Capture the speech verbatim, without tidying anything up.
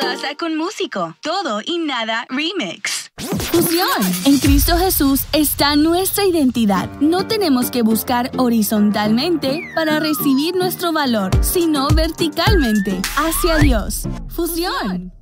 pasa con Músico? Todo y nada remix. Fusión. En Cristo Jesús está nuestra identidad. No tenemos que buscar horizontalmente para recibir nuestro valor, sino verticalmente, hacia Dios. Fusión.